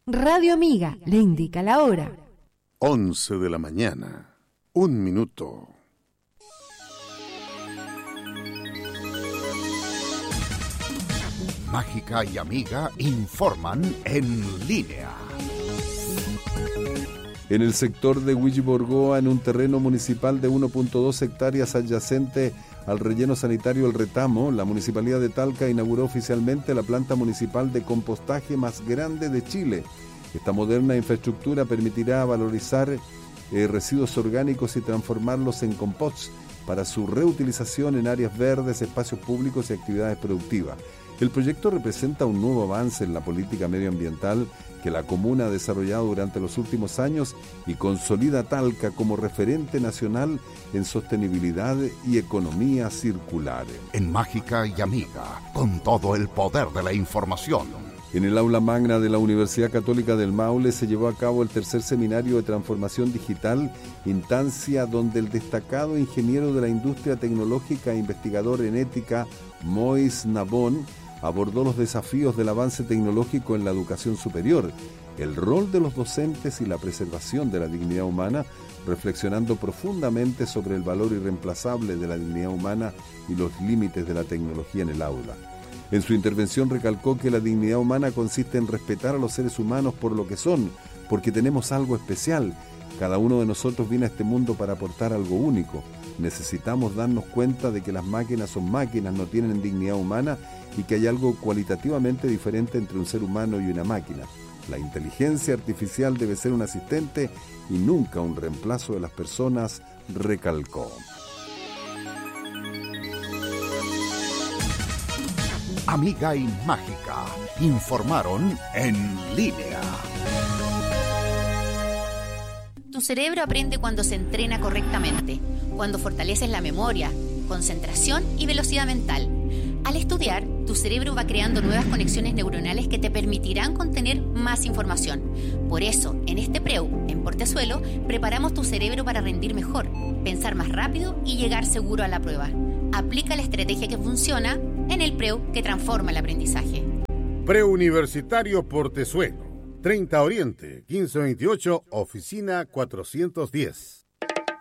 Radio Amiga le indica la hora. 11 de la mañana, 1 minuto. Mágica y Amiga informan en línea. En el sector de Huilliborgoa, en un terreno municipal de 1.2 hectáreas adyacente al relleno sanitario El Retamo, la Municipalidad de Talca inauguró oficialmente la planta municipal de compostaje más grande de Chile. Esta moderna infraestructura permitirá valorizar residuos orgánicos y transformarlos en compost para su reutilización en áreas verdes, espacios públicos y actividades productivas. El proyecto representa un nuevo avance en la política medioambiental que la comuna ha desarrollado durante los últimos años y consolida Talca como referente nacional en sostenibilidad y economía circular. En Mágica y Amiga, con todo el poder de la información. En el aula magna de la Universidad Católica del Maule se llevó a cabo el tercer seminario de transformación digital, instancia donde el destacado ingeniero de la industria tecnológica e investigador en ética, Mois Nabón, abordó los desafíos del avance tecnológico en la educación superior, el rol de los docentes y la preservación de la dignidad humana, reflexionando profundamente sobre el valor irreemplazable de la dignidad humana y los límites de la tecnología en el aula. En su intervención recalcó que la dignidad humana consiste en respetar a los seres humanos por lo que son, porque tenemos algo especial. Cada uno de nosotros viene a este mundo para aportar algo único. Necesitamos darnos cuenta de que las máquinas son máquinas, no tienen dignidad humana y que hay algo cualitativamente diferente entre un ser humano y una máquina. La inteligencia artificial debe ser un asistente y nunca un reemplazo de las personas, recalcó. Amiga y Mágica informaron en línea. Tu cerebro aprende cuando se entrena correctamente, cuando fortaleces la memoria, concentración y velocidad mental. Al estudiar, tu cerebro va creando nuevas conexiones neuronales que te permitirán contener más información. Por eso, en este PREU, en Portezuelo, preparamos tu cerebro para rendir mejor, pensar más rápido y llegar seguro a la prueba. Aplica la estrategia que funciona en el PREU que transforma el aprendizaje. Preuniversitario Portezuelo, 30 Oriente, 1528, oficina 410.